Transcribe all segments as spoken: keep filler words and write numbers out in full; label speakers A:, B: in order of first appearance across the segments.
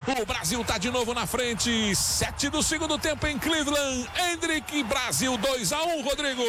A: O Brasil tá de novo na frente. Sete do segundo tempo em Cleveland. Endrick, Brasil dois a um, Rodrigo.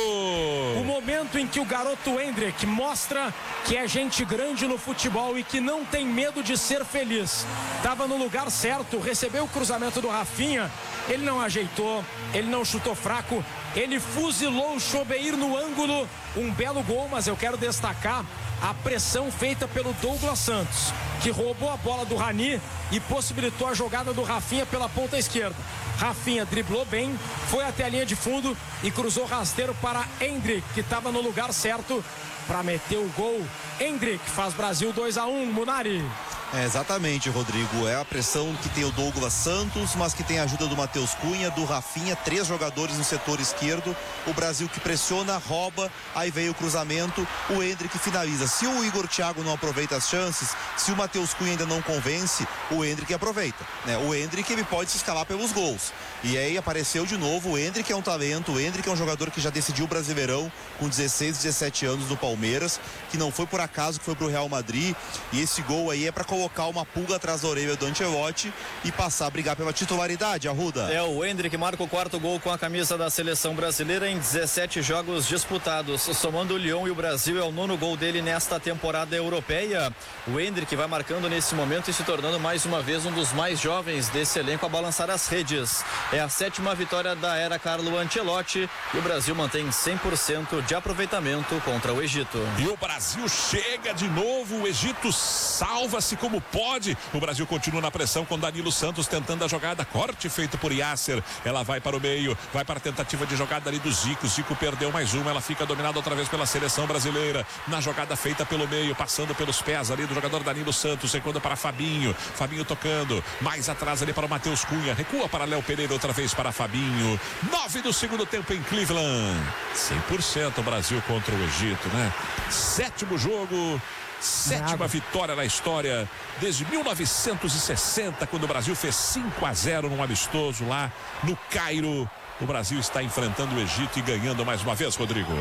B: O momento em que o garoto Endrick mostra que é gente grande no futebol e que não tem medo de ser feliz. Tava no lugar certo, recebeu o cruzamento do Rafinha. Ele não ajeitou, ele não chutou fraco. Ele fuzilou o Chobeir no ângulo. Um belo gol, mas eu quero destacar a pressão feita pelo Douglas Santos, que roubou a bola do Rani e possibilitou a jogada do Rafinha pela ponta esquerda. Rafinha driblou bem, foi até a linha de fundo e cruzou rasteiro para Endrick, que estava no lugar certo para meter o gol. Endrick faz Brasil dois a um, Munari.
C: É, exatamente, Rodrigo. É a pressão que tem o Douglas Santos, mas que tem a ajuda do Matheus Cunha, do Rafinha, três jogadores no setor esquerdo. O Brasil que pressiona, rouba, aí veio o cruzamento, o Endrick finaliza. Se o Igor Thiago não aproveita as chances, se o Matheus Cunha ainda não convence, o Endrick aproveita, né? O Endrick, ele pode se escalar pelos gols. E aí apareceu de novo, o Endrick é um talento, o Endrick é um jogador que já decidiu o Brasileirão com dezesseis, dezessete anos no Palmeiras, que não foi por acaso que foi pro Real Madrid, e esse gol aí é para colocar uma pulga atrás da orelha do Ancelotti e passar a brigar pela titularidade, Arruda.
D: É, o Endrick marca o quarto gol com a camisa da seleção brasileira em dezessete jogos disputados, somando o Lyon e o Brasil, é o nono gol dele nesta temporada europeia. O Endrick vai marcando nesse momento e se tornando mais uma vez um dos mais jovens desse elenco a balançar as redes. É a sétima vitória da era Carlo Ancelotti e o Brasil mantém cem por cento de aproveitamento contra o Egito.
A: E o Brasil chega de novo, o Egito salva-se como pode. O Brasil continua na pressão com Danilo Santos tentando a jogada, corte feito por Yasser. Ela vai para o meio, vai para a tentativa de jogada ali do Zico. Zico perdeu mais uma, ela fica dominada outra vez pela seleção brasileira. Na jogada feita pelo meio, passando pelos pés ali do jogador Danilo Santos, recuando para Fabinho. Fabinho tocando, mais atrás ali para o Matheus Cunha, recua para Léo Pereira outra vez para Fabinho. Nove do segundo tempo em Cleveland. cem por cento o Brasil contra o Egito, né? Sétimo jogo. Sétima Bravo. Vitória na história desde mil novecentos e sessenta, quando o Brasil fez cinco a zero num amistoso lá no Cairo. O Brasil está enfrentando o Egito e ganhando mais uma vez, Rodrigo.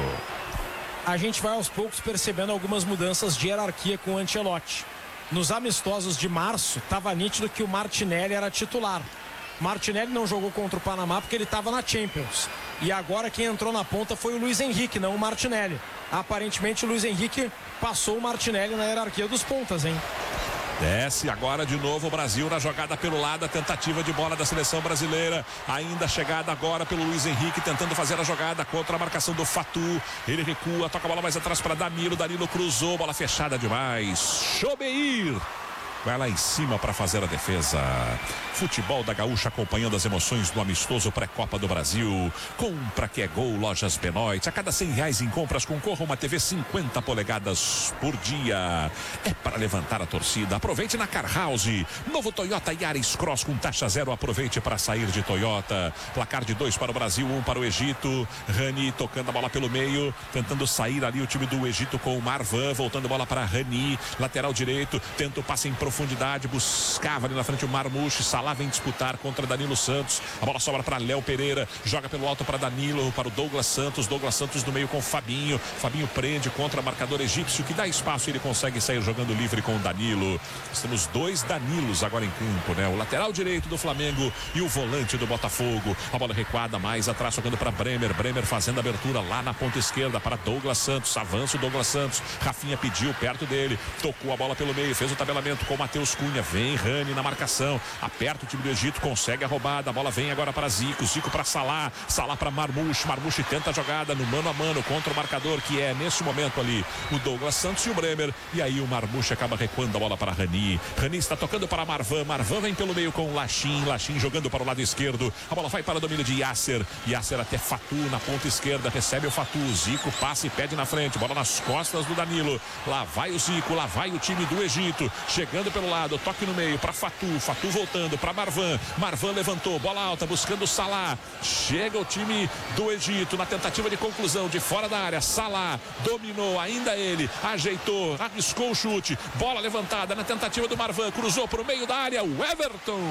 B: A gente vai aos poucos percebendo algumas mudanças de hierarquia com o Ancelotti. Nos amistosos de março, estava nítido que o Martinelli era titular. Martinelli não jogou contra o Panamá porque ele estava na Champions. E agora quem entrou na ponta foi o Luiz Henrique, não o Martinelli. Aparentemente o Luiz Henrique passou o Martinelli na hierarquia dos pontas, hein?
A: Desce agora de novo o Brasil na jogada pelo lado, a tentativa de bola da seleção brasileira, ainda chegada agora pelo Luiz Henrique, tentando fazer a jogada contra a marcação do Fatu. Ele recua, toca a bola mais atrás para Danilo, Danilo cruzou, bola fechada demais. Chobeir vai lá em cima para fazer a defesa. Futebol da Gaúcha acompanhando as emoções do amistoso pré-Copa do Brasil. Compra que é gol, Lojas Benoit. A cada cem reais em compras concorra uma T V cinquenta polegadas por dia. É para levantar a torcida. Aproveite na Car House. Novo Toyota Yaris Cross com taxa zero. Aproveite para sair de Toyota. Placar de dois para o Brasil, um para o Egito. Rani tocando a bola pelo meio, tentando sair ali o time do Egito com o Marwan. Voltando a bola para Rani, lateral direito. Tenta o passe em profundidade, buscava ali na frente o Marmouche. Salah vem disputar contra Danilo Santos, a bola sobra para Léo Pereira, joga pelo alto para Danilo, para o Douglas Santos, Douglas Santos no meio com Fabinho, Fabinho prende contra o marcador egípcio, que dá espaço e ele consegue sair jogando livre com o Danilo. Nós temos dois Danilos agora em campo, né? O lateral direito do Flamengo e o volante do Botafogo. A bola recuada mais atrás, jogando para Bremer, Bremer fazendo a abertura lá na ponta esquerda para Douglas Santos, avança o Douglas Santos, Rafinha pediu perto dele, tocou a bola pelo meio, fez o tabelamento com Matheus Cunha, vem Rani na marcação, aperta o time do Egito, consegue a roubada, a bola vem agora para Zico, Zico para Salah, Salah para Marmouche, Marmouche tenta a jogada no mano a mano contra o marcador, que é nesse momento ali o Douglas Santos e o Bremer, e aí o Marmouche acaba recuando a bola para Rani, Rani está tocando para Marwan, Marwan vem pelo meio com o Lachin, Lachin jogando para o lado esquerdo, a bola vai para o domínio de Yasser, Yasser até Fatu na ponta esquerda, recebe o Fatu, Zico passa e pede na frente, bola nas costas do Danilo, lá vai o Zico, lá vai o time do Egito, chegando pelo lado, toque no meio para Fatu, Fatu voltando para Marwan, Marwan levantou, bola alta, buscando Salah, chega o time do Egito na tentativa de conclusão de fora da área, Salah dominou, ainda ele, ajeitou, arriscou o chute, bola levantada na tentativa do Marwan, cruzou para o meio da área, o Everton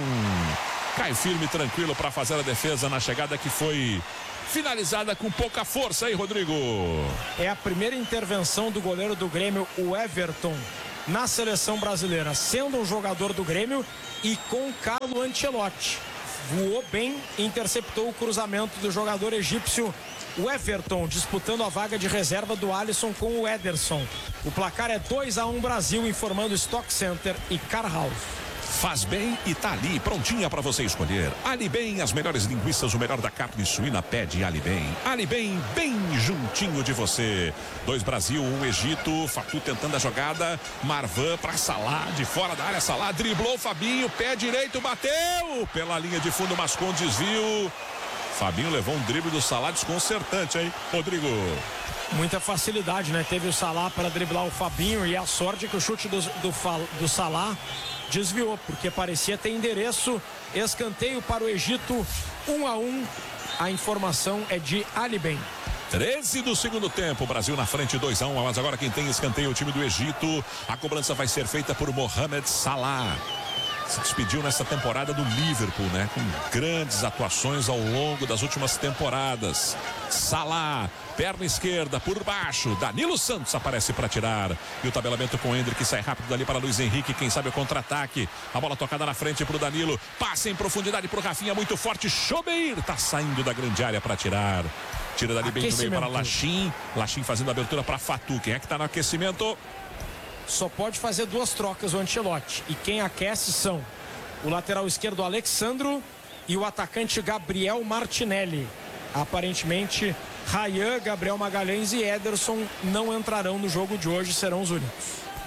A: cai firme e tranquilo para fazer a defesa na chegada que foi finalizada com pouca força aí, Rodrigo.
B: É a primeira intervenção do goleiro do Grêmio, o Everton, na seleção brasileira, sendo um jogador do Grêmio e com Carlo Ancelotti. Voou bem, interceptou o cruzamento do jogador egípcio o Everton, disputando a vaga de reserva do Alisson com o Ederson. O placar é dois a um Brasil, informando Stock Center e Car House.
A: Faz bem e tá ali, prontinha para você escolher. Ali Bem, as melhores linguiças, o melhor da carne suína, pede Ali Bem. Ali Bem, bem juntinho de você. Dois Brasil, um Egito. Fatu tentando a jogada. Marvan para Salah, de fora da área. Salah driblou o Fabinho, pé direito, bateu pela linha de fundo, mas com desvio. Fabinho levou um drible do Salah desconcertante, hein, Rodrigo?
B: Muita facilidade, né? Teve o Salah para driblar o Fabinho e a sorte que o chute do, do, do Salah desviou, porque parecia ter endereço. Escanteio para o Egito, um a um. A informação é de Ali Bem.
A: treze do segundo tempo, Brasil na frente, dois a um, mas agora quem tem escanteio é o time do Egito. A cobrança vai ser feita por Mohamed Salah. Se despediu nessa temporada do Liverpool, né? Com grandes atuações ao longo das últimas temporadas. Salah, perna esquerda por baixo. Danilo Santos aparece para tirar. E o tabelamento com o Hendrick sai rápido dali para Luiz Henrique. Quem sabe o contra-ataque. A bola tocada na frente para o Danilo. Passa em profundidade para o Rafinha, muito forte. Chobeir tá saindo da grande área para tirar. Tira dali bem no meio para Lachim. Lachim fazendo a abertura para Fatu. Quem é que tá no aquecimento?
B: Só pode fazer duas trocas o Ancelotti. E quem aquece são o lateral esquerdo Alexandro e o atacante Gabriel Martinelli. Aparentemente, Rayan, Gabriel Magalhães e Ederson não entrarão no jogo de hoje, serão os únicos.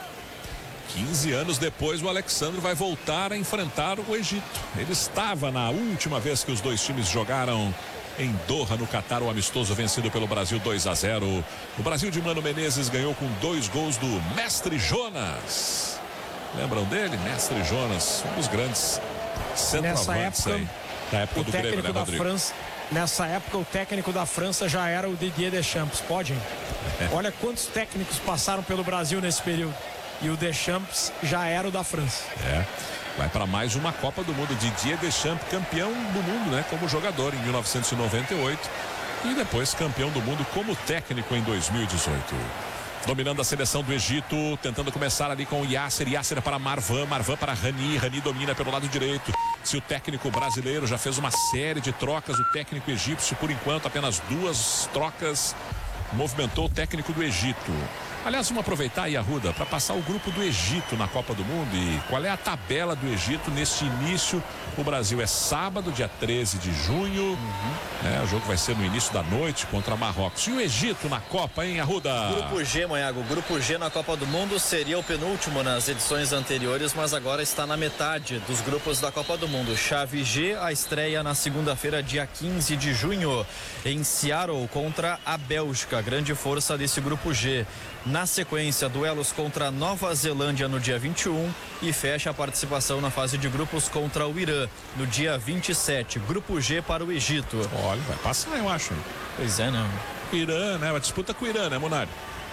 A: quinze anos depois, o Alexandro vai voltar a enfrentar o Egito. Ele estava na última vez que os dois times jogaram em Doha, no Catar, o amistoso vencido pelo Brasil dois a zero. O Brasil de Mano Menezes ganhou com dois gols do Mestre Jonas. Lembram dele? Mestre Jonas, um dos grandes centroavantes aí da época
B: o
A: do
B: técnico
A: Grêmio, né,
B: da
A: Rodrigo?
B: França, nessa época, o técnico da França já era o Didier Deschamps. Podem? É. Olha quantos técnicos passaram pelo Brasil nesse período. E o Deschamps já era o da França.
A: É. Vai para mais uma Copa do Mundo. Didier Deschamps, campeão do mundo, né, como jogador em mil novecentos e noventa e oito e depois campeão do mundo como técnico em dois mil e dezoito. Dominando a seleção do Egito, tentando começar ali com o Yasser. Yasser para Marvan, Marvan para Rani. Rani domina pelo lado direito. Se o técnico brasileiro já fez uma série de trocas, o técnico egípcio, por enquanto, apenas duas trocas movimentou o técnico do Egito. Aliás, vamos aproveitar aí, Arruda, para passar o grupo do Egito na Copa do Mundo. E qual é a tabela do Egito neste início? O Brasil é sábado, dia treze de junho. Uhum. É, o jogo vai ser no início da noite contra Marrocos. E o Egito na Copa, hein, Arruda?
D: Grupo G, Manhago. O Grupo G na Copa do Mundo seria o penúltimo nas edições anteriores, mas agora está na metade dos grupos da Copa do Mundo. Chave G, a estreia na segunda-feira, dia quinze de junho, em Seattle, contra a Bélgica. Grande força desse Grupo G. Na sequência, duelos contra a Nova Zelândia no dia vinte e um e fecha a participação na fase de grupos contra o Irã no dia vinte e sete. Grupo G para o Egito.
A: Olha, vai passar, eu acho.
D: Pois é, não.
A: Irã, né? Uma disputa com o Irã, né, Munari?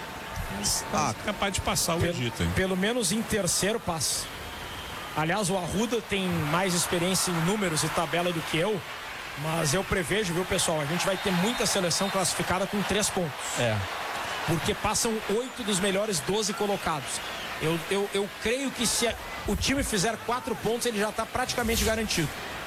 A: Ah, capaz de passar o
B: pelo,
A: Egito, hein?
B: Pelo menos em terceiro passa. Aliás, o Arruda tem mais experiência em números e tabela do que eu, mas eu prevejo, viu, pessoal? A gente vai ter muita seleção classificada com três pontos.
D: É.
B: Porque passam oito dos melhores doze colocados. Eu, eu, eu creio que se o time fizer quatro pontos, ele já está praticamente garantido.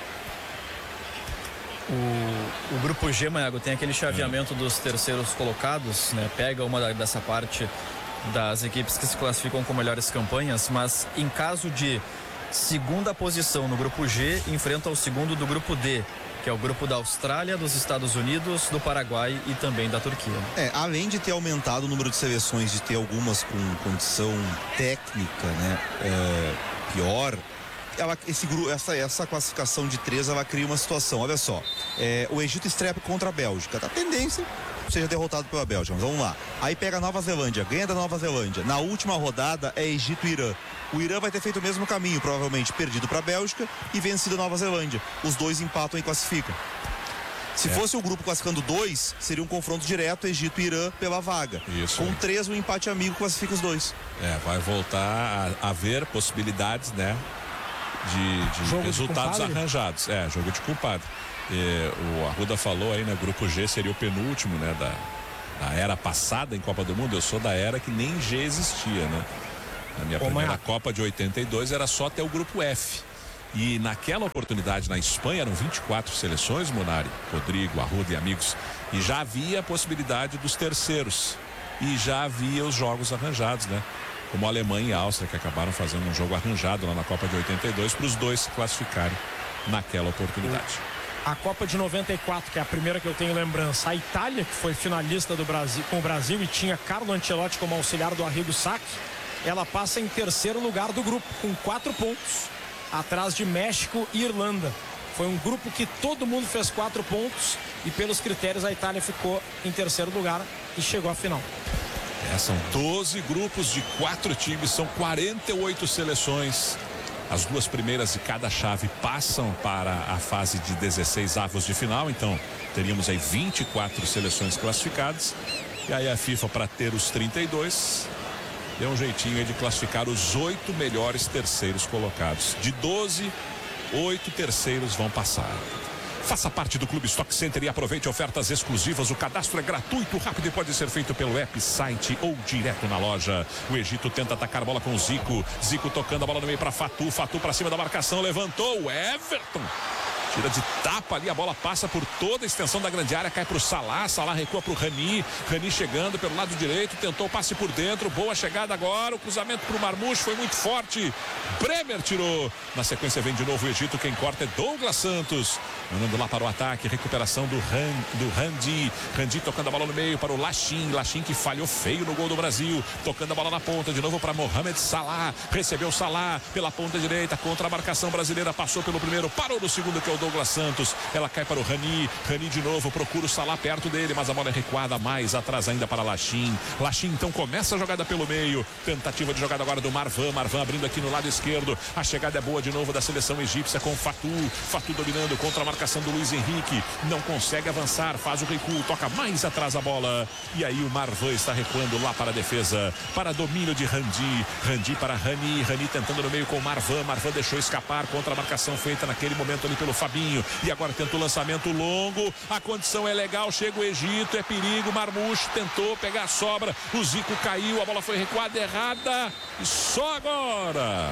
D: O, o Grupo G, Maiago, tem aquele chaveamento dos terceiros colocados, né? Pega uma da, dessa parte das equipes que se classificam com melhores campanhas, mas em caso de segunda posição no Grupo G, enfrenta o segundo do Grupo D, que é o grupo da Austrália, dos Estados Unidos, do Paraguai e também da Turquia.
C: É, além de ter aumentado o número de seleções, de ter algumas com condição técnica, né, é, pior, ela, esse grupo, essa, essa classificação de três, ela cria uma situação. Olha só, é, o Egito estreia contra a Bélgica, tá? A tendência seja derrotado pela Bélgica, mas vamos lá. Aí pega a Nova Zelândia, ganha da Nova Zelândia. Na última rodada é Egito e Irã. O Irã vai ter feito o mesmo caminho, provavelmente perdido para a Bélgica e vencido a Nova Zelândia. Os dois empatam e classificam. Se é. fosse o grupo classificando dois, seria um confronto direto Egito e Irã pela vaga.
A: Isso.
C: Com três, um empate amigo classifica os dois.
A: É, vai voltar a haver possibilidades, né, de, de resultados de arranjados. É, jogo de culpado. E, o Arruda falou aí, né, Grupo G seria o penúltimo, né, da, da era passada em Copa do Mundo. Eu sou da era que nem G existia, né? Na minha primeira Copa de oitenta e dois era só até o grupo F. E naquela oportunidade na Espanha eram vinte e quatro seleções, Munari, Rodrigo, Arruda e amigos. E já havia a possibilidade dos terceiros. E já havia os jogos arranjados, né? Como a Alemanha e a Áustria, que acabaram fazendo um jogo arranjado lá na Copa de oitenta e dois para os dois se classificarem naquela oportunidade.
B: A Copa de noventa e quatro, que é a primeira que eu tenho lembrança, a Itália, que foi finalista do Brasil, com o Brasil e tinha Carlo Ancelotti como auxiliar do Arrigo Sacchi, ela passa em terceiro lugar do grupo, com quatro pontos, atrás de México e Irlanda. Foi um grupo que todo mundo fez quatro pontos e pelos critérios a Itália ficou em terceiro lugar e chegou à final.
A: É, são doze grupos de quatro times, são quarenta e oito seleções. As duas primeiras de cada chave passam para a fase de dezesseis avos de final, então teríamos aí vinte e quatro seleções classificadas. E aí a FIFA, para ter os trinta e dois, deu um jeitinho aí de classificar os oito melhores terceiros colocados. De doze, oito terceiros vão passar. Faça parte do Clube Stock Center e aproveite ofertas exclusivas. O cadastro é gratuito, rápido e pode ser feito pelo app, site ou direto na loja. O Egito tenta atacar a bola com o Zico. Zico tocando a bola no meio para Fatu. Fatu para cima da marcação, levantou. Everton tira de tapa ali, a bola passa por toda a extensão da grande área, cai para o Salah, Salah recua para o Rani, Rani chegando pelo lado direito, tentou o passe por dentro, boa chegada agora, o cruzamento para o Marmouche foi muito forte, Bremer tirou, na sequência vem de novo o Egito, quem corta é Douglas Santos, mandando lá para o ataque, recuperação do, Han, do Randi, Randi tocando a bola no meio para o Lachin, Lachin que falhou feio no gol do Brasil, tocando a bola na ponta, de novo para Mohamed Salah, recebeu Salah pela ponta direita, contra a marcação brasileira, passou pelo primeiro, parou no segundo que é o Douglas Santos, ela cai para o Rani, Rani de novo, procura o Salah perto dele, mas a bola é recuada mais atrás ainda para Lachin, Lachin então começa a jogada pelo meio, tentativa de jogada agora do Marwan, Marwan abrindo aqui no lado esquerdo, a chegada é boa de novo da seleção egípcia com Fatu, Fatu dominando contra a marcação do Luiz Henrique, não consegue avançar, faz o recuo, toca mais atrás a bola, e aí o Marwan está recuando lá para a defesa, para domínio de Randi, Randi para Rani, Rani tentando no meio com o Marwan, Marwan deixou escapar contra a marcação feita naquele momento ali pelo Fabinho, e agora tenta o lançamento longo, a condição é legal, chega o Egito, é perigo, Marmouche tentou pegar a sobra, o Zico caiu, a bola foi recuada errada, e só agora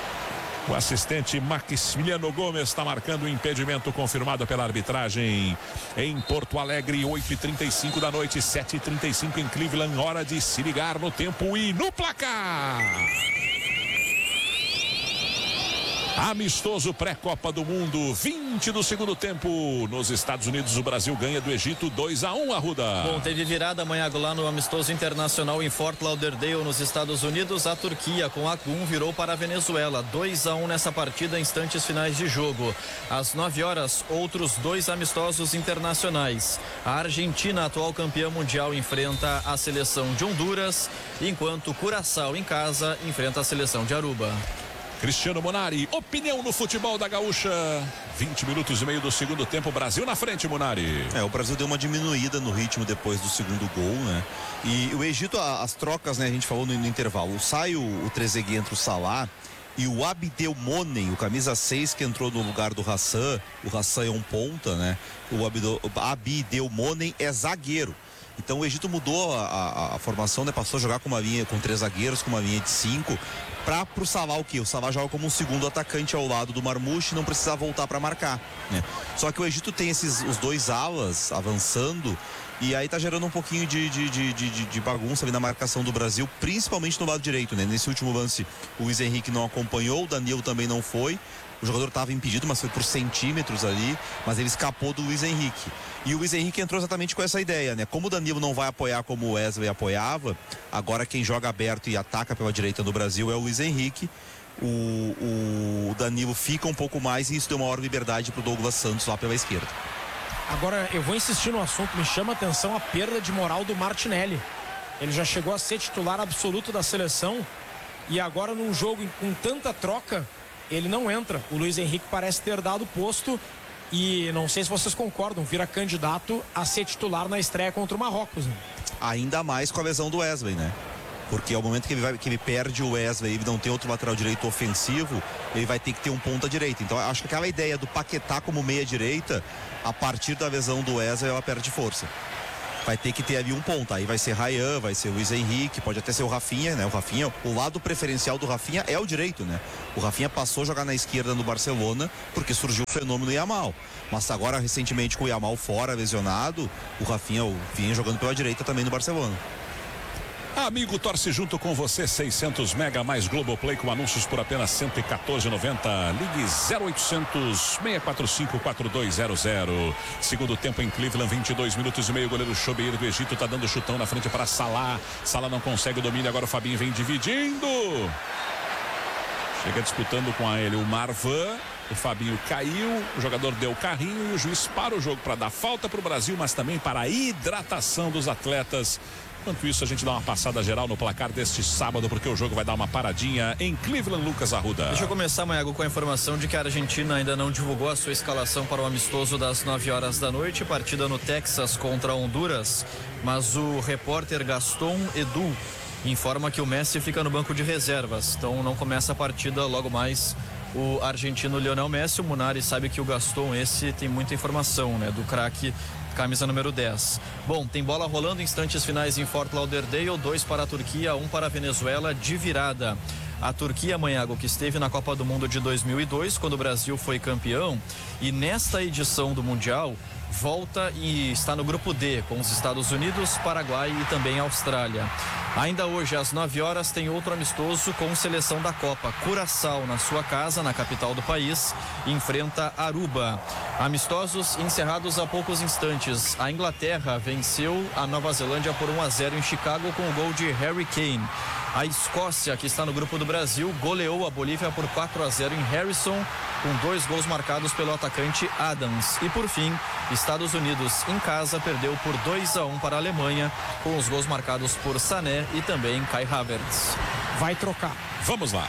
A: o assistente Maximiliano Gomes está marcando o impedimento confirmado pela arbitragem em Porto Alegre, oito e trinta e cinco da noite, sete e trinta e cinco em Cleveland, hora de se ligar no tempo e no placar. Amistoso pré-Copa do Mundo, vinte do segundo tempo. Nos Estados Unidos, o Brasil ganha do Egito dois a um, Arruda.
D: Bom, teve virada amanhã lá no amistoso internacional em Fort Lauderdale, nos Estados Unidos. A Turquia, com a um, virou para a Venezuela. dois a um nessa partida, instantes finais de jogo. Às nove horas, outros dois amistosos internacionais. A Argentina, atual campeã mundial, enfrenta a seleção de Honduras, enquanto Curaçao, em casa, enfrenta a seleção de Aruba.
A: Cristiano Munari, opinião no futebol da Gaúcha. vinte minutos e meio do segundo tempo, Brasil na frente, Munari.
C: É, o Brasil deu uma diminuída no ritmo depois do segundo gol, né? E o Egito, as trocas, né? A gente falou no, no intervalo. Sai o, o Trezeguet entre o Salah e o Abdelmonem, o camisa seis que entrou no lugar do Hassan. O Hassan é um ponta, né? O Abdelmonem é zagueiro. Então o Egito mudou a, a, a formação, né? Passou a jogar com uma linha, com três zagueiros, com uma linha de cinco, para pro Salah o quê? O Salah joga como um segundo atacante ao lado do Marmouche e não precisa voltar para marcar, né? Só que o Egito tem esses os dois alas avançando e aí tá gerando um pouquinho de, de, de, de, de bagunça ali na marcação do Brasil, principalmente no lado direito, né? Nesse último lance o Luiz Henrique não acompanhou, o Danilo também não foi. O jogador estava impedido, mas foi por centímetros ali, mas ele escapou do Luiz Henrique. E o Luiz Henrique entrou exatamente com essa ideia, né? Como o Danilo não vai apoiar como o Wesley apoiava, agora quem joga aberto e ataca pela direita no Brasil é o Luiz Henrique. O, o Danilo fica um pouco mais e isso deu maior liberdade para o Douglas Santos lá pela esquerda.
B: Agora eu vou insistir no assunto, me chama a atenção a perda de moral do Martinelli. Ele já chegou a ser titular absoluto da seleção e agora num jogo com tanta troca ele não entra. O Luiz Henrique parece ter dado posto e não sei se vocês concordam, vira candidato a ser titular na estreia contra o Marrocos, né?
C: Ainda mais com a lesão do Wesley, né? Porque ao momento que ele, vai, que ele perde o Wesley, ele não tem outro lateral direito ofensivo, ele vai ter que ter um ponta direita. Então acho que aquela ideia do Paquetá como meia direita, a partir da lesão do Wesley, ela perde força. vai ter que ter ali um ponto. Aí vai ser Ryan, vai ser o Luiz Henrique, pode até ser o Rafinha, né? O Rafinha, o lado preferencial do Rafinha é o direito, né? O Rafinha passou a jogar na esquerda no Barcelona porque surgiu o fenômeno Yamal. Mas agora, recentemente, com o Yamal fora, lesionado, o Rafinha vinha jogando pela direita também no Barcelona.
A: Amigo, torce junto com você, seiscentos mega mais Globoplay com anúncios por apenas cento e quatorze reais e noventa centavos. Ligue zero oitocentos, seis quatro cinco, quatro dois zero zero. Segundo tempo em Cleveland, vinte e dois minutos e meio. O goleiro Chobeir do Egito tá dando chutão na frente para Salah. Salah não consegue o domínio, agora o Fabinho vem dividindo. Chega disputando com ele o Marvan. O Fabinho caiu, o jogador deu carrinho e o juiz para o jogo para dar falta para o Brasil, mas também para a hidratação dos atletas. Enquanto isso, a gente dá uma passada geral no placar deste sábado, porque o jogo vai dar uma paradinha em Cleveland. Lucas Arruda.
D: Deixa eu começar, Maiago, com a informação de que a Argentina ainda não divulgou a sua escalação para o amistoso das nove horas da noite, partida no Texas contra Honduras, mas o repórter Gaston Edu informa que o Messi fica no banco de reservas, então não começa a partida logo mais o argentino Lionel Messi. O Munari sabe que o Gaston, esse tem muita informação, né, do craque camisa número dez. Bom, tem bola rolando, instantes finais em Fort Lauderdale, dois para a Turquia, um para a Venezuela, de virada. A Turquia, Maiago, que esteve na Copa do Mundo de dois mil e dois, quando o Brasil foi campeão, e nesta edição do Mundial volta e está no grupo D, com os Estados Unidos, Paraguai e também Austrália. Ainda hoje, às nove horas, tem outro amistoso com seleção da Copa. Curaçao, na sua casa, na capital do país, enfrenta Aruba. Amistosos encerrados há poucos instantes. A Inglaterra venceu a Nova Zelândia por um a zero em Chicago com o gol de Harry Kane. A Escócia, que está no grupo do Brasil, goleou a Bolívia por quatro a zero em Harrison, com dois gols marcados pelo atacante Adams. E por fim, Estados Unidos em casa perdeu por dois a um para a Alemanha, com os gols marcados por Sané e também Kai Havertz.
B: Vai trocar.
A: Vamos lá.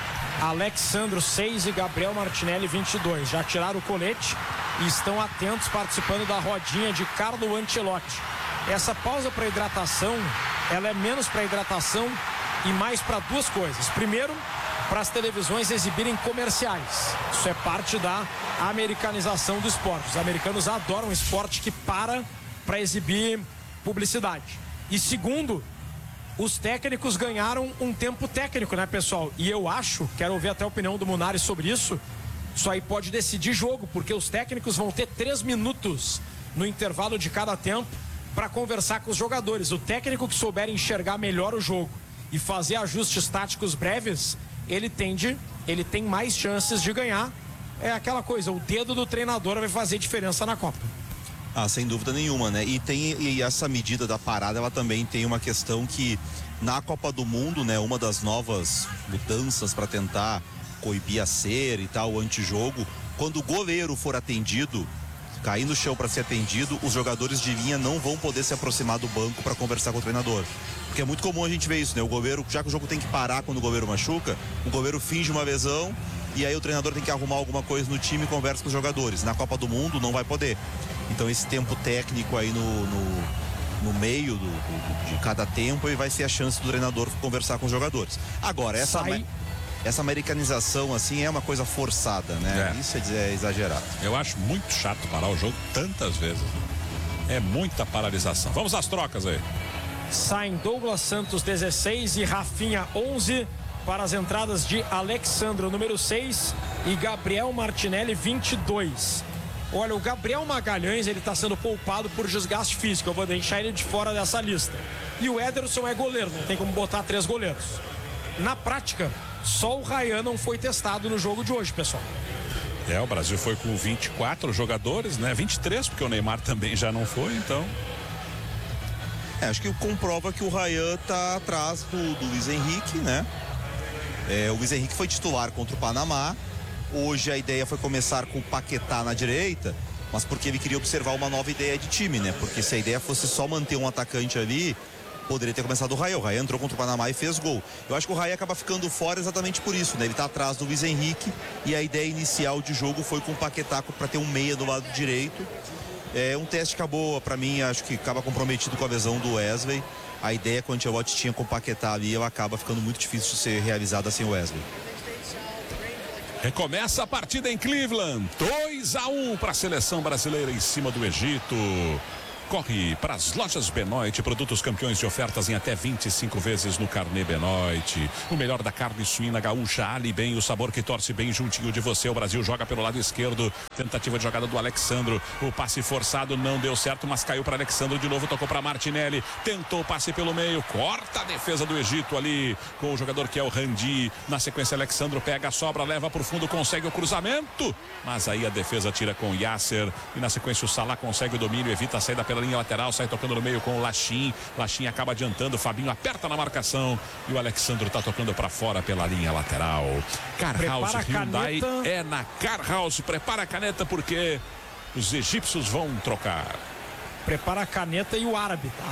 B: Alexandro seis e Gabriel Martinelli vinte e dois. Já tiraram o colete e estão atentos, participando da rodinha de Carlo Ancelotti. Essa pausa para hidratação, ela é menos para hidratação e mais para duas coisas. Primeiro, para as televisões exibirem comerciais. Isso é parte da americanização do esporte. Os americanos adoram esporte que para para exibir publicidade. E segundo, os técnicos ganharam um tempo técnico, né, pessoal? E eu acho, quero ouvir até a opinião do Munari sobre isso, isso aí pode decidir jogo, porque os técnicos vão ter três minutos no intervalo de cada tempo para conversar com os jogadores. O técnico que souber enxergar melhor o jogo e fazer ajustes táticos breves, ele tende, ele tem mais chances de ganhar. É aquela coisa, o dedo do treinador vai fazer diferença na Copa.
C: Ah, sem dúvida nenhuma, né? E tem e essa medida da parada, ela também tem uma questão que na Copa do Mundo, né, uma das novas mudanças para tentar coibir a cera e tal, o antijogo, quando o goleiro for atendido, cair no chão para ser atendido, os jogadores de linha não vão poder se aproximar do banco para conversar com o treinador. Porque é muito comum a gente ver isso, né? O goleiro, já que o jogo tem que parar quando o goleiro machuca, o goleiro finge uma lesão e aí o treinador tem que arrumar alguma coisa no time e conversa com os jogadores. Na Copa do Mundo não vai poder. Então esse tempo técnico aí no, no, no meio do, do, de cada tempo, e vai ser a chance do treinador conversar com os jogadores. Agora, essa...
B: Sai...
C: Essa americanização, assim, é uma coisa forçada, né?
A: É.
C: Isso é exagerado.
A: Eu acho muito chato parar o jogo tantas vezes. É muita paralisação. Vamos às trocas aí.
B: Saem Douglas Santos dezesseis e Rafinha onze para as entradas de Alexandro número seis e Gabriel Martinelli vinte e dois. Olha, o Gabriel Magalhães, ele está sendo poupado por desgaste físico. Eu vou deixar ele de fora dessa lista. E o Ederson é goleiro, não tem como botar três goleiros. Na prática, só o Ryan não foi testado no jogo de hoje, pessoal.
A: É, o Brasil foi com vinte e quatro jogadores, né? vinte e três, porque o Neymar também já não foi, então...
C: É, acho que comprova que o Ryan tá atrás do, do Luiz Henrique, né? É, o Luiz Henrique foi titular contra o Panamá. Hoje a ideia foi começar com o Paquetá na direita, mas porque ele queria observar uma nova ideia de time, né? Porque se a ideia fosse só manter um atacante ali, poderia ter começado o Ryan. O Ryan entrou contra o Panamá e fez gol. Eu acho que o Ryan acaba ficando fora exatamente por isso, né? Ele tá atrás do Luiz Henrique e a ideia inicial de jogo foi com o Paquetá para ter um meia do lado direito. É um teste que acabou, para mim, acho que acaba comprometido com a visão do Wesley. A ideia que o Ancelotti tinha com o Paquetá ali, ela acaba ficando muito difícil de ser realizada sem o Wesley.
A: Recomeça a partida em Cleveland. dois a um para a seleção brasileira em cima do Egito. Corre para as lojas Benoit, produtos campeões de ofertas em até vinte e cinco vezes no carnê Benoit. O melhor da carne suína gaúcha, Ali Bem, o sabor que torce bem juntinho de você. O Brasil joga pelo lado esquerdo, tentativa de jogada do Alexandro. O passe forçado não deu certo, mas caiu para Alexandro de novo, tocou para Martinelli. Tentou o passe pelo meio, corta a defesa do Egito ali com o jogador que é o Randi. Na sequência, Alexandro pega a sobra, leva para o fundo, consegue o cruzamento, mas aí a defesa tira com o Yasser. E na sequência, o Salah consegue o domínio, evita a saída pela linha lateral, sai tocando no meio com o Lachin. Lachin acaba adiantando, o Fabinho aperta na marcação e o Alexandro está tocando para fora pela linha lateral. Carhouse Hyundai é na Carhouse. Prepara a caneta porque os egípcios vão trocar.
B: Prepara a caneta e o árabe, tá?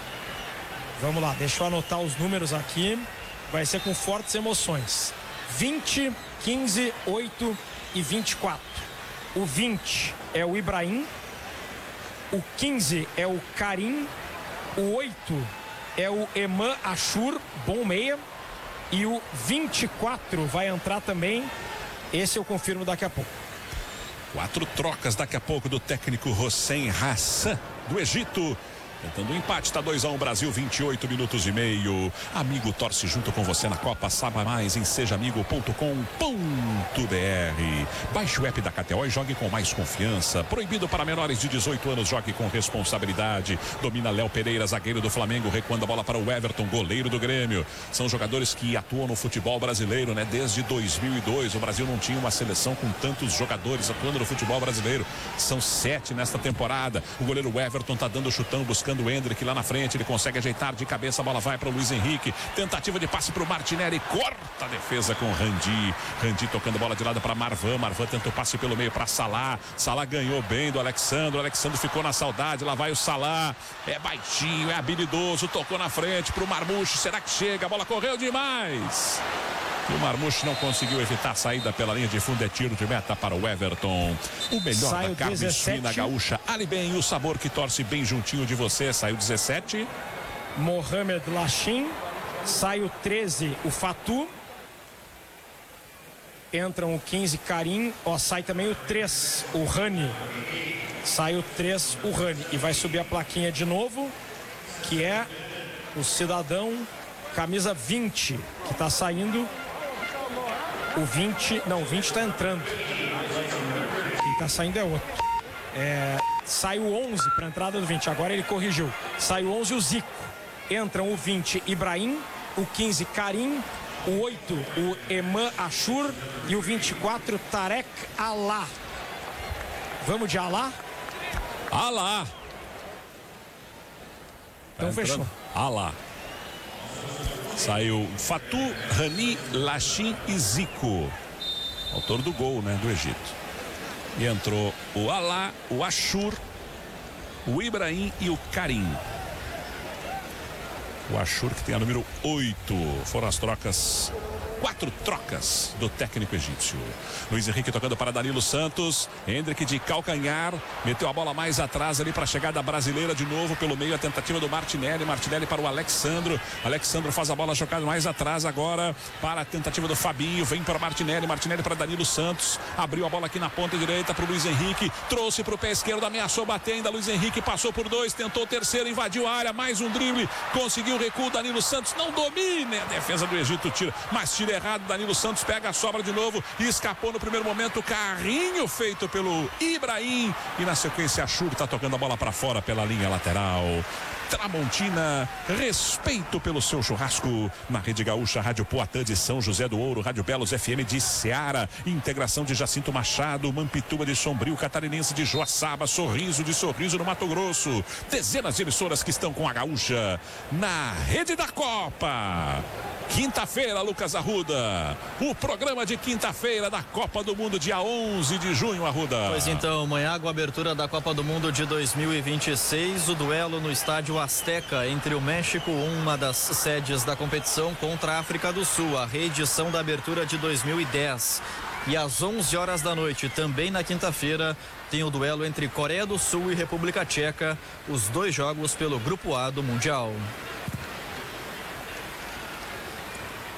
B: Vamos lá, deixa eu anotar os números aqui. Vai ser com fortes emoções. vinte, quinze, oito e vinte e quatro. O vinte é o Ibrahim. O quinze é o Karim. O oito é o Eman Ashur, bom meia. E o vinte e quatro vai entrar também. Esse eu confirmo daqui a pouco.
A: Quatro trocas daqui a pouco do técnico Hossein Hassan do Egito. Tentando um empate, está dois a um Brasil, vinte e oito minutos e meio. Amigo torce junto com você na Copa. Saiba mais em seja amigo ponto com ponto br. Baixe o app da K T O e jogue com mais confiança. Proibido para menores de dezoito anos, jogue com responsabilidade. Domina Léo Pereira, zagueiro do Flamengo, recuando a bola para o Everton, goleiro do Grêmio. São jogadores que atuam no futebol brasileiro, né? Desde dois mil e dois, o Brasil não tinha uma seleção com tantos jogadores atuando no futebol brasileiro. São sete nesta temporada. O goleiro Everton está dando chutão, buscando o Endrick lá na frente, ele consegue ajeitar de cabeça, a bola vai para o Luiz Henrique, tentativa de passe para o Martinelli, corta a defesa com o Randi, Randi tocando a bola de lado para Marvan, Marvan tentou passe pelo meio para Salah, Salah ganhou bem do Alexandre, o Alexandre ficou na saudade, lá vai o Salah, é baixinho, é habilidoso, tocou na frente para o Marmouche, será que chega? A bola correu demais. O Marmouche não conseguiu evitar a saída pela linha de fundo, é tiro de meta para o Everton. O melhor Sai da carne suína gaúcha, Ali Bem, o sabor que torce bem juntinho de você. Saiu dezessete.
B: Mohamed Lachin. Sai o treze, o Fatu. Entram o quinze, Karim. Ó, sai também o três, o Rani. Sai o três, o Rani. E vai subir a plaquinha de novo, que é o cidadão camisa vinte, que está saindo. O vinte, não, o vinte está entrando. Quem está saindo é outro. É, sai o onze para a entrada do vinte. Agora ele corrigiu. Sai o onze, o Zico. Entram o vinte, Ibrahim. O quinze, Karim. O oito, o Eman Ashur. E o vinte e quatro, Tarek Alá. Vamos de Alá?
A: Alá.
B: Então tá fechou.
A: Alá. Saiu Fatu, Rani, Lachin e Zico, autor do gol, né, do Egito. E entrou o Alá, o Ashur, o Ibrahim e o Karim. O Ashur, que tem a número oito. Foram as trocas, quatro trocas do técnico egípcio. Luiz Henrique tocando para Danilo Santos. Endrick de calcanhar, meteu a bola mais atrás ali para a chegada brasileira de novo pelo meio, a tentativa do Martinelli. Martinelli para o Alexandro. Alexandro faz a bola jogada mais atrás agora para a tentativa do Fabinho. Vem para Martinelli. Martinelli para Danilo Santos. Abriu a bola aqui na ponta direita para o Luiz Henrique. Trouxe para o pé esquerdo, ameaçou bater ainda. Luiz Henrique passou por dois, tentou o terceiro, invadiu a área. Mais um drible, conseguiu o recuo. Danilo Santos não domina. A defesa do Egito tira, mas tira errado. Danilo Santos pega a sobra de novo e escapou no primeiro momento. Carrinho feito pelo Ibrahim. E na sequência, Ashur está tocando a bola para fora pela linha lateral. Tramontina, respeito pelo seu churrasco. Na Rede Gaúcha, Rádio Poatã de São José do Ouro, Rádio Belos F M de Ceará, integração de Jacinto Machado, Mampituba de Sombrio, Catarinense de Joaçaba, Sorriso de Sorriso no Mato Grosso. Dezenas de emissoras que estão com a Gaúcha na Rede da Copa. Quinta-feira, Lucas Arruda, o programa de quinta-feira da Copa do Mundo, dia onze de junho, Arruda.
D: Pois então, amanhã com a abertura da Copa do Mundo de dois mil e vinte e seis, o duelo no estádio Azteca entre o México, uma das sedes da competição, contra a África do Sul, a reedição da abertura de dois mil e dez. E às onze horas da noite, também na quinta-feira, tem o duelo entre Coreia do Sul e República Tcheca, os dois jogos pelo Grupo A do Mundial.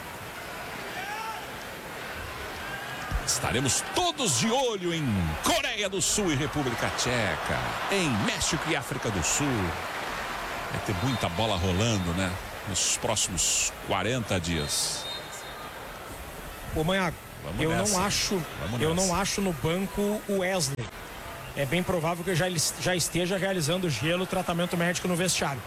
A: Estaremos todos de olho em Coreia Coreia do Sul e República Tcheca, em México e África do Sul. Vai ter muita bola rolando, né? Nos próximos quarenta dias.
B: Ô Manhago, eu
A: nessa.
B: não acho,
A: Vamos
B: eu
A: nessa.
B: não acho no banco o Wesley. É bem provável que já, já esteja realizando gelo, tratamento médico no vestiário.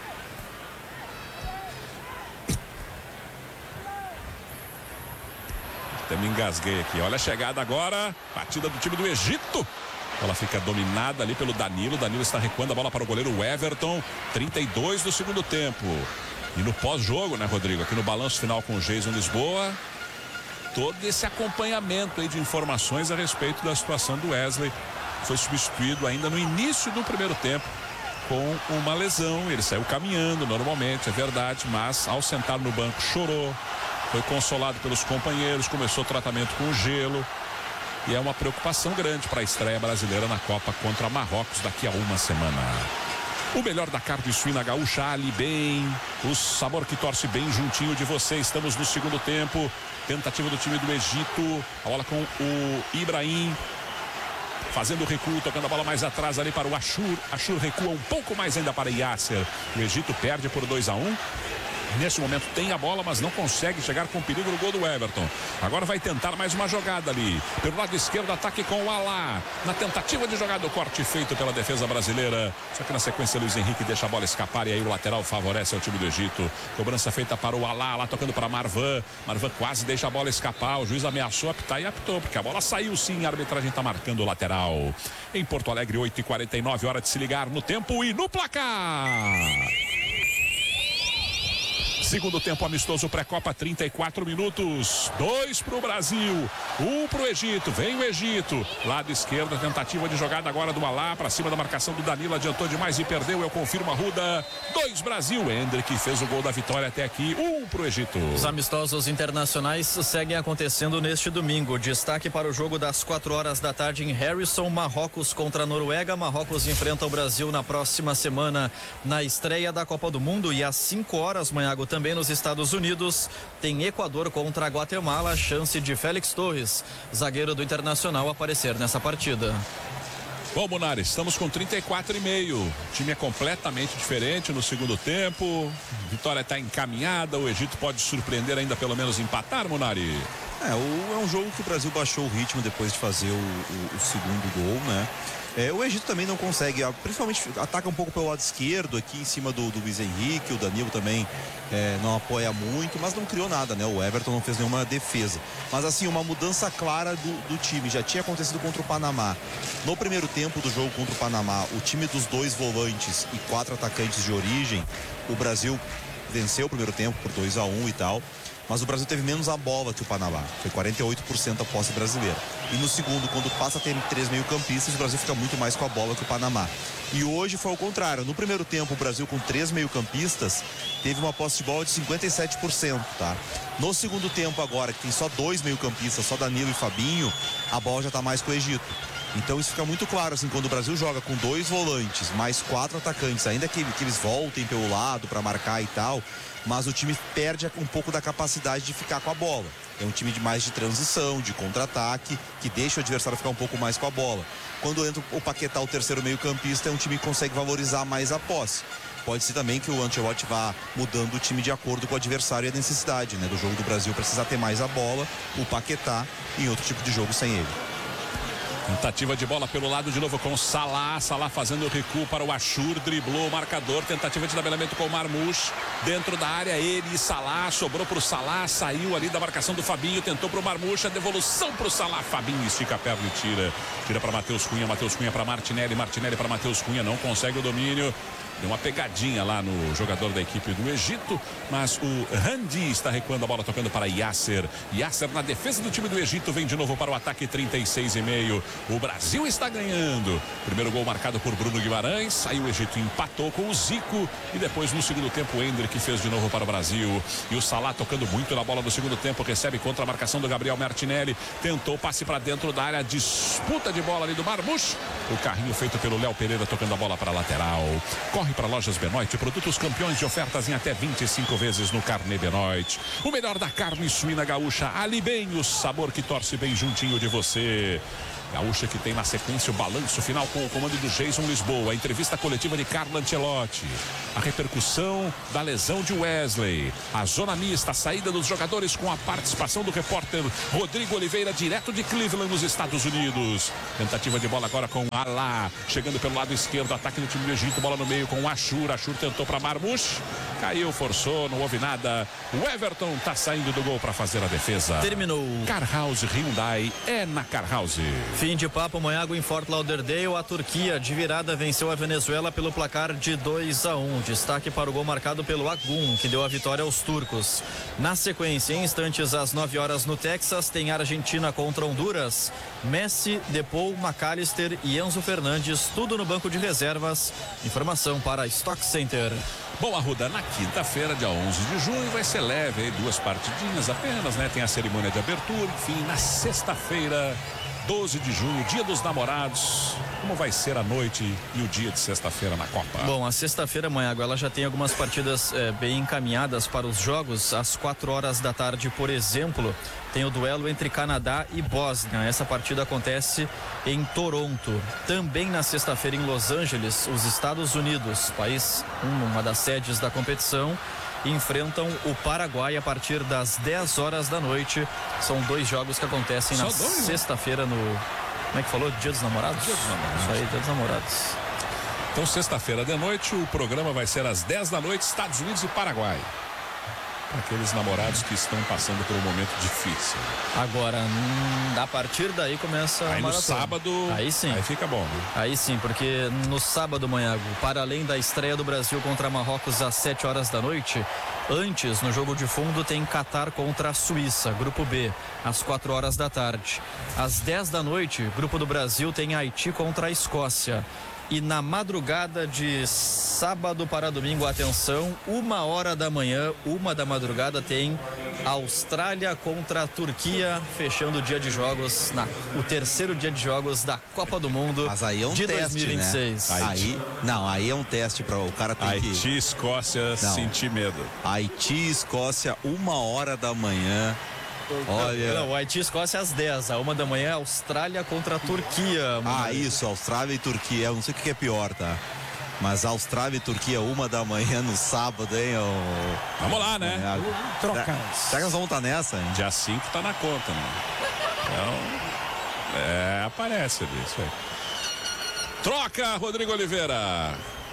A: Até me engasguei aqui. Olha a chegada agora. Batida do time do Egito. Ela fica dominada ali pelo Danilo. Danilo está recuando a bola para o goleiro Everton. trinta e dois do segundo tempo. E no pós-jogo, né, Rodrigo? Aqui no balanço final com o Jason Lisboa. Todo esse acompanhamento aí de informações a respeito da situação do Wesley. Foi substituído ainda no início do primeiro tempo com uma lesão. Ele saiu caminhando normalmente, é verdade. Mas ao sentar no banco chorou. Foi consolado pelos companheiros, começou o tratamento com gelo. E é uma preocupação grande para a estreia brasileira na Copa contra Marrocos daqui a uma semana. O melhor da carne suína gaúcha, Ali Bem. O sabor que torce bem juntinho de você. Estamos no segundo tempo. Tentativa do time do Egito. A bola com o Ibrahim. Fazendo o recuo, tocando a bola mais atrás ali para o Ashur. Ashur recua um pouco mais ainda para Yasser. O Egito perde por dois a um. Nesse momento tem a bola, mas não consegue chegar com perigo no gol do Everton. Agora vai tentar mais uma jogada ali. Pelo lado esquerdo, ataque com o Alá. Na tentativa de jogar do corte feito pela defesa brasileira. Só que na sequência, Luiz Henrique deixa a bola escapar e aí o lateral favorece ao time do Egito. Cobrança feita para o Alá, lá tocando para Marvan. Marvan quase deixa a bola escapar. O juiz ameaçou apitar e apitou, porque a bola saiu sim. A arbitragem está marcando o lateral. Em Porto Alegre, oito e quarenta e nove, hora de se ligar no tempo e no placar. Segundo tempo amistoso pré-copa, trinta e quatro minutos. Dois para o Brasil, um para o Egito. Vem o Egito. Lado esquerdo, tentativa de jogada agora do Alá. Para cima da marcação do Danilo. Adiantou demais e perdeu. Eu confirmo a Ruda. Dois Brasil. Hendrick fez o gol da vitória até aqui. Um para o Egito.
D: Os amistosos internacionais seguem acontecendo neste domingo. Destaque para o jogo das quatro horas da tarde em Harrison. Marrocos contra a Noruega. Marrocos enfrenta o Brasil na próxima semana na estreia da Copa do Mundo. E às cinco horas, Manhago, também Também nos Estados Unidos, tem Equador contra a Guatemala, chance de Félix Torres, zagueiro do Internacional, aparecer nessa partida.
A: Bom, Munari, estamos com trinta e quatro e meio. O time é completamente diferente no segundo tempo. Vitória está encaminhada. O Egito pode surpreender ainda, pelo menos empatar, Munari.
C: É, o, é um jogo que o Brasil baixou o ritmo depois de fazer o, o, o segundo gol, né? É, o Egito também não consegue, principalmente ataca um pouco pelo lado esquerdo aqui em cima do, do Luiz Henrique. O Danilo também é, não apoia muito, mas não criou nada, né? O Everton não fez nenhuma defesa. Mas assim, uma mudança clara do, do time. Já tinha acontecido contra o Panamá. No primeiro tempo do jogo contra o Panamá, o time dos dois volantes e quatro atacantes de origem, o Brasil venceu o primeiro tempo por dois a um e tal. Mas o Brasil teve menos a bola que o Panamá. Foi quarenta e oito por cento a posse brasileira. E no segundo, quando passa a ter três meio-campistas, o Brasil fica muito mais com a bola que o Panamá. E hoje foi o contrário. No primeiro tempo, o Brasil com três meio-campistas teve uma posse de bola de cinquenta e sete por cento, tá? No segundo tempo agora, que tem só dois meio-campistas, só Danilo e Fabinho, a bola já tá mais com o Egito. Então isso fica muito claro, assim, quando o Brasil joga com dois volantes, mais quatro atacantes, ainda que, que eles voltem pelo lado para marcar e tal, mas o time perde um pouco da capacidade de ficar com a bola. É um time de mais de transição, de contra-ataque, que deixa o adversário ficar um pouco mais com a bola. Quando entra o Paquetá, o terceiro meio-campista, é um time que consegue valorizar mais a posse. Pode ser também que o Ancelotti vá mudando o time de acordo com o adversário e a necessidade, né, do jogo do Brasil precisar ter mais a bola, o Paquetá em outro tipo de jogo sem ele.
A: Tentativa de bola pelo lado de novo com o Salah. Salah fazendo o recuo para o Ashur. Driblou o marcador. Tentativa de tabelamento com o Marmoush. Dentro da área, ele e Salah. Sobrou para o Salah. Saiu ali da marcação do Fabinho. Tentou para o Marmoush. A devolução para o Salah. Fabinho estica a perna e tira. Tira para Matheus Cunha. Matheus Cunha para Martinelli. Martinelli para Matheus Cunha. Não consegue o domínio. Deu uma pegadinha lá no jogador da equipe do Egito, mas o Randi está recuando a bola, tocando para Yasser. Yasser na defesa do time do Egito, vem de novo para o ataque, trinta e seis e meio. O Brasil está ganhando. Primeiro gol marcado por Bruno Guimarães, aí o Egito empatou com o Zico e depois no segundo tempo o Hendrick fez de novo para o Brasil. E o Salah tocando muito na bola do segundo tempo, recebe contra a marcação do Gabriel Martinelli, tentou passe para dentro da área, disputa de bola ali do Marmoush. O carrinho feito pelo Léo Pereira, tocando a bola para a lateral. Corre para Lojas Benoit, produtos campeões de ofertas em até vinte e cinco vezes no Carnê Benoit. O melhor da carne suína gaúcha, Ali Bem, o sabor que torce bem juntinho de você. Gaúcha Gaúcha, que tem na sequência o balanço final com o comando do Jason Lisboa, a entrevista coletiva de Carlo Ancelotti, a repercussão da lesão de Wesley, a zona mista, a saída dos jogadores com a participação do repórter Rodrigo Oliveira, direto de Cleveland, nos Estados Unidos. Tentativa de bola agora com Alá, chegando pelo lado esquerdo, ataque do time do Egito, bola no meio com o Ashur, Ashur tentou para Marmoush, caiu, forçou, não houve nada. O Everton tá saindo do gol para fazer a defesa.
D: Terminou.
A: Carhouse Hyundai é na Carhouse.
D: Fim de papo, Monhago em Fort Lauderdale. A Turquia de virada venceu a Venezuela pelo placar de dois a um. Destaque para o gol marcado pelo Agum, que deu a vitória aos turcos. Na sequência, em instantes às nove horas no Texas, tem Argentina contra Honduras. Messi, Depou, McAllister e Enzo Fernandes, tudo no banco de reservas. Informação para Stock Center.
A: Bom, Arruda, na quinta-feira, dia onze de junho, vai ser leve aí, duas partidinhas apenas, né? Tem a cerimônia de abertura, enfim, na sexta-feira, doze de junho, dia dos namorados. Como vai ser a noite e o dia de sexta-feira na Copa?
D: Bom, a sexta-feira, Monhago, ela já tem algumas partidas é, bem encaminhadas para os jogos. Às quatro horas da tarde, por exemplo, tem o duelo entre Canadá e Bósnia. Essa partida acontece em Toronto. Também na sexta-feira, em Los Angeles, os Estados Unidos, país, uma das sedes da competição, enfrentam o Paraguai a partir das dez horas da noite. São dois jogos que acontecem Só na sexta-feira no... Como é que falou? Dia dos Namorados?
A: Dia dos Namorados.
D: Isso aí, Dia dos Namorados.
A: Então, sexta-feira de noite, o programa vai ser às dez da noite, Estados Unidos e Paraguai. Para aqueles namorados que estão passando por um momento difícil.
D: Agora, hum, a partir daí começa
A: aí
D: a
A: no sábado,
D: aí sim.
A: Aí fica bom, viu?
D: Aí sim, porque no sábado, Monhago, para além da estreia do Brasil contra Marrocos às sete horas da noite, antes, no jogo de fundo, tem Catar contra a Suíça, grupo B, às quatro horas da tarde. Às dez da noite, grupo do Brasil tem Haiti contra a Escócia. E na madrugada de sábado para domingo, atenção, uma hora da manhã, uma da madrugada, tem Austrália contra a Turquia, fechando o dia de jogos, na, o terceiro dia de jogos da Copa do Mundo.
C: Mas aí é um
D: de
C: teste,
D: dois mil e vinte e seis.
C: né? Aí, não, aí é um teste para o cara ter
A: Haiti,
C: que...
A: Escócia, não. Sentir medo.
C: Haiti, Escócia, uma hora da manhã. Olha.
D: Não, o Haiti e Escócia às dez, a uma da manhã, Austrália contra a Turquia.
C: Ah, isso, Austrália e Turquia. Eu não sei o que é pior, tá? Mas Austrália e Turquia, uma da manhã no sábado, hein? Oh...
A: Vamos lá, né?
C: É,
B: Trocas.
C: Será que nós vamos estar nessa, hein?
A: Dia cinco tá na conta, né? Então, é, aparece ali, isso aí. Troca, Rodrigo Oliveira.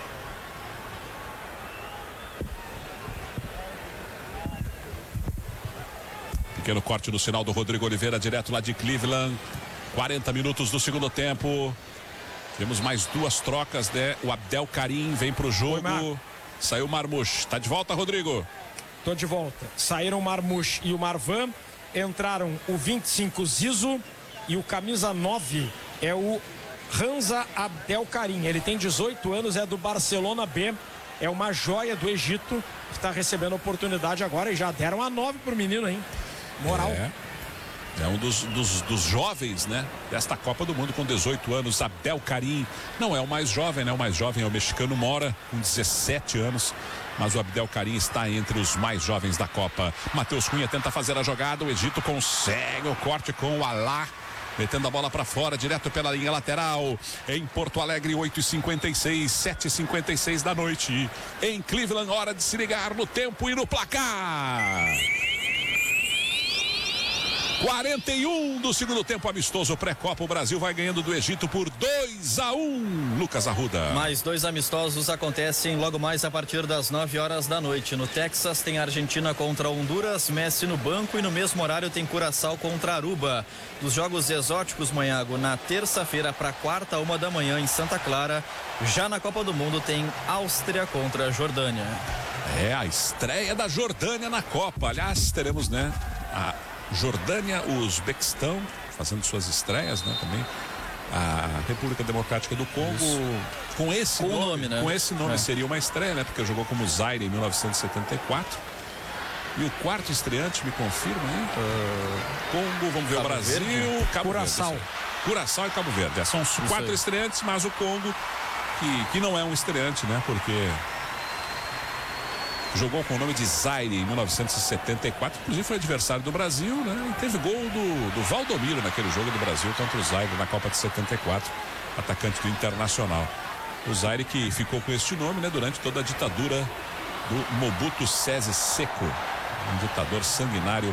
A: Pequeno corte no sinal do Rodrigo Oliveira, direto lá de Cleveland. quarenta minutos do segundo tempo. Temos mais duas trocas, né? O Abdel Karim vem pro jogo. Oi, saiu o Marmoush. Tá de volta, Rodrigo?
B: Tô de volta. Saíram o Marmoush e o Marwan. Entraram o vinte e cinco Zizo e o camisa nove é o Hamza Abdel Karim. Ele tem dezoito anos, é do Barcelona B. É uma joia do Egito que está recebendo oportunidade agora e já deram a nove pro menino, hein? Moral.
A: É, é um dos, dos, dos jovens, né? Desta Copa do Mundo com dezoito anos, Abdel Karim. Não é o mais jovem, né? O mais jovem é o mexicano Mora, com dezessete anos. Mas o Abdel Karim está entre os mais jovens da Copa. Matheus Cunha tenta fazer a jogada. O Egito consegue o corte com o Alá. Metendo a bola para fora, direto pela linha lateral. Em Porto Alegre, oito e cinquenta e seis, sete e cinquenta e seis da noite. Em Cleveland, hora de se ligar no tempo e no placar. quarenta e um do segundo tempo, amistoso pré-copa. O Brasil vai ganhando do Egito por dois a um. Lucas Arruda.
D: Mais dois amistosos acontecem logo mais a partir das nove horas da noite. No Texas tem Argentina contra Honduras, Messi no banco, e no mesmo horário tem Curaçao contra Aruba. Dos jogos exóticos, Monhago, na terça-feira para quarta, uma da manhã em Santa Clara. Já na Copa do Mundo tem Áustria contra a Jordânia.
A: É a estreia da Jordânia na Copa. Aliás, teremos, né, a Jordânia, o Uzbequistão fazendo suas estreias, né, também. A República Democrática do Congo. Isso. com esse
D: com
A: nome,
D: nome né?
A: com esse nome é. seria uma estreia, né, porque jogou como Zaire em mil novecentos e setenta e quatro. E o quarto estreante, me confirma, hein? Uh, Congo, vamos ver Cabo o Brasil,
B: Verde.
A: Cabo
B: Curaçao.
A: Verde. Curaçao e Cabo Verde. São os Isso quatro aí. estreantes, mas o Congo, que, que não é um estreante, né? Porque jogou com o nome de Zaire em mil novecentos e setenta e quatro, inclusive foi adversário do Brasil, né? E teve gol do, do Valdomiro naquele jogo do Brasil contra o Zaire na Copa de setenta e quatro, atacante do Internacional. O Zaire que ficou com este nome, né, durante toda a ditadura do Mobutu Sese Seko, um ditador sanguinário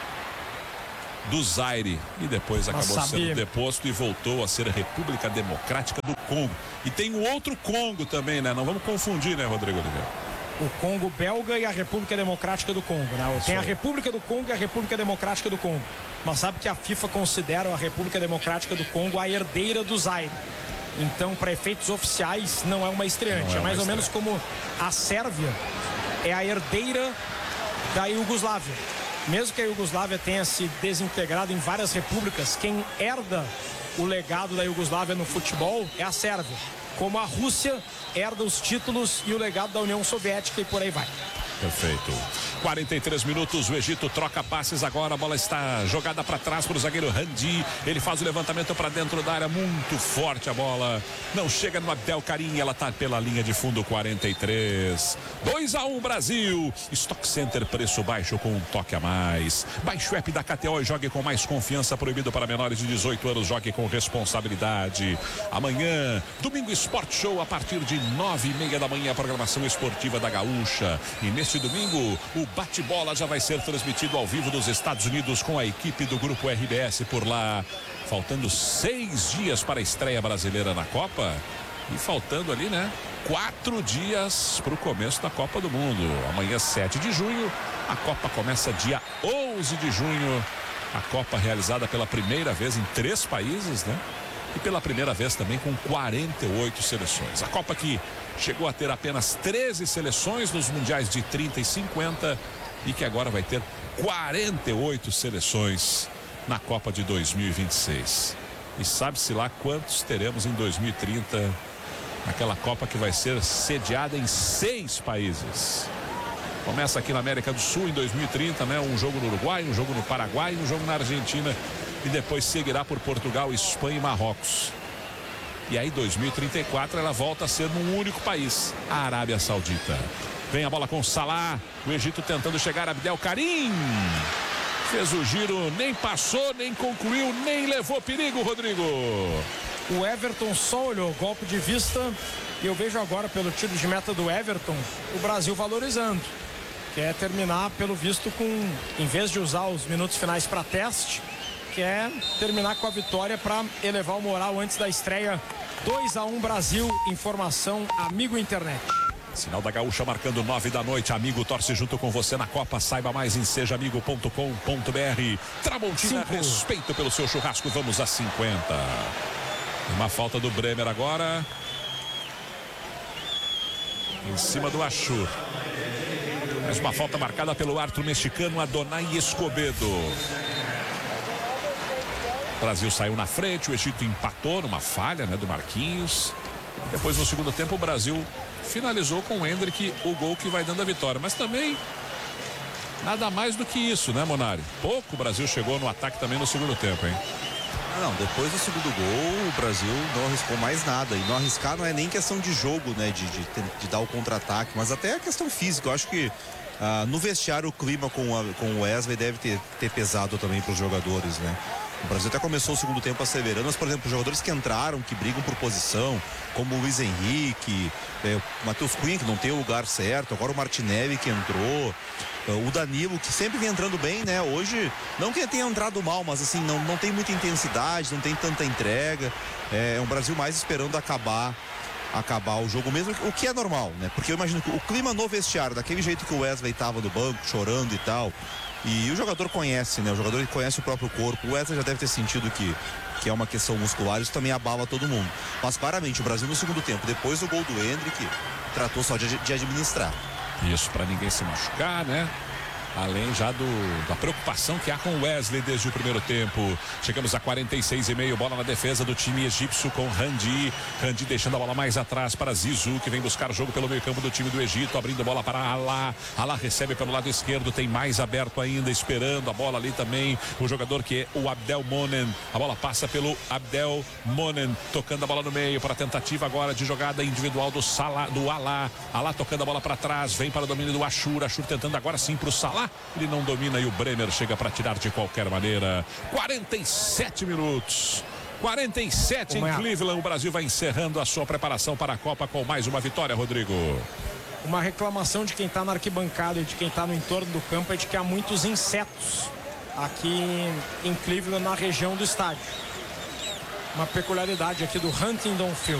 A: do Zaire, e depois acabou
B: Nossa,
A: sendo
B: sabia.
A: deposto e voltou a ser a República Democrática do Congo. E tem um outro Congo também, né? Não vamos confundir, né, Rodrigo Oliveira?
B: O Congo belga e a República Democrática do Congo, né? Tem a República do Congo e a República Democrática do Congo. Mas sabe que a FIFA considera a República Democrática do Congo a herdeira do Zaire. Então, para efeitos oficiais, não é uma estreante.
A: Não é,
B: é mais
A: uma
B: ou menos como a Sérvia é a herdeira da Iugoslávia. Mesmo que a Iugoslávia tenha se desintegrado em várias repúblicas, quem herda o legado da Iugoslávia no futebol é a Sérvia. Como a Rússia herda os títulos e o legado da União Soviética, e por aí vai.
A: Perfeito. quarenta e três minutos, o Egito troca passes agora, a bola está jogada para trás para o zagueiro Randi, ele faz o levantamento para dentro da área, muito forte a bola, não chega no Abdel Karim, ela está pela linha de fundo. Quarenta e três, dois a um Brasil. Stock Center, preço baixo com um toque a mais. Baixe o app da K T O e jogue com mais confiança. Proibido para menores de dezoito anos, jogue com responsabilidade. Amanhã, domingo Sport Show a partir de nove e meia da manhã, a programação esportiva da Gaúcha. E neste domingo, o bate-bola já vai ser transmitido ao vivo dos Estados Unidos com a equipe do Grupo R B S por lá. Faltando seis dias para a estreia brasileira na Copa. E faltando ali, né? Quatro dias para o começo da Copa do Mundo. Amanhã, sete de junho. A Copa começa dia onze de junho. A Copa realizada pela primeira vez em três países, né? E pela primeira vez também com quarenta e oito seleções. A Copa que chegou a ter apenas treze seleções nos mundiais de trinta e cinquenta e que agora vai ter quarenta e oito seleções na Copa de dois mil e vinte e seis. E sabe-se lá quantos teremos em dois mil e trinta, aquela Copa que vai ser sediada em seis países. Começa aqui na América do Sul em dois mil e trinta, né? Um jogo no Uruguai, um jogo no Paraguai, um jogo na Argentina, e depois seguirá por Portugal, Espanha e Marrocos. E aí dois mil e trinta e quatro ela volta a ser num único país, a Arábia Saudita. Vem a bola com Salah, o Egito tentando chegar, Abdel Karim fez o giro, nem passou, nem concluiu, nem levou perigo, Rodrigo.
B: O Everton só olhou, golpe de vista, e eu vejo agora pelo tiro de meta do Everton, o Brasil valorizando. Quer terminar, pelo visto, com, em vez de usar os minutos finais para teste, quer terminar com a vitória para elevar o moral antes da estreia. dois a um Brasil, informação Amigo Internet.
A: Sinal da Gaúcha marcando nove da noite. Amigo torce junto com você na Copa. Saiba mais em seja amigo ponto com ponto br. Tramontina,
B: Cinco.
A: respeito pelo seu churrasco. Vamos a cinquenta. Uma falta do Bremer agora. Em cima do Achur. Mais uma falta marcada pelo árbitro mexicano Adonai Escobedo. O Brasil saiu na frente, o Egito empatou numa falha, né, do Marquinhos. Depois, no segundo tempo, o Brasil finalizou com o Hendrick o gol que vai dando a vitória. Mas também nada mais do que isso, né, Monari? Pouco o Brasil chegou no ataque também no segundo tempo, hein?
C: Não, depois do segundo gol, o Brasil não arriscou mais nada. E não arriscar não é nem questão de jogo, né? De, de, de dar o contra-ataque, mas até a questão física. Eu acho que ah, no vestiário o clima com, a, com o Wesley deve ter, ter pesado também para os jogadores, né? O Brasil até começou o segundo tempo acelerando, mas, por exemplo, os jogadores que entraram, que brigam por posição, como o Luiz Henrique, é, o Matheus Cunha, que não tem o lugar certo, agora o Martinelli, que entrou, o Danilo, que sempre vem entrando bem, né? Hoje, não que ele tenha entrado mal, mas assim, não, não tem muita intensidade, não tem tanta entrega. É, é um Brasil mais esperando acabar acabar o jogo mesmo, o que é normal, né? Porque eu imagino que o clima no vestiário, daquele jeito que o Wesley estava no banco, chorando e tal, e o jogador conhece, né? O jogador conhece o próprio corpo. O Wesley já deve ter sentido que, que é uma questão muscular, isso também abala todo mundo. Mas claramente, o Brasil no segundo tempo, depois do gol do Hendrick, tratou só de, de administrar.
A: Isso, para ninguém se machucar, né? Além já do, da preocupação que há com o Wesley desde o primeiro tempo. Chegamos a quarenta e seis e meio, bola na defesa do time egípcio com Randi. Randi deixando a bola mais atrás para Zizou, que vem buscar jogo pelo meio campo do time do Egito, abrindo bola para Alá. Alá recebe pelo lado esquerdo, tem mais aberto ainda, esperando a bola ali também. O jogador que é o Abdel Monen. A bola passa pelo Abdel Monen, tocando a bola no meio para a tentativa agora de jogada individual do Salah, do Alá. Alá tocando a bola para trás, vem para o domínio do Ashur. Ashur tentando agora sim para o Salah. Ele não domina e o Bremer chega para tirar de qualquer maneira. quarenta e sete minutos. quarenta e sete em Cleveland. O Brasil vai encerrando a sua preparação para a Copa com mais uma vitória, Rodrigo.
B: Uma reclamação de quem está na arquibancada e de quem está no entorno do campo é de que há muitos insetos aqui em Cleveland, na região do estádio. Uma peculiaridade aqui do Huntington Field.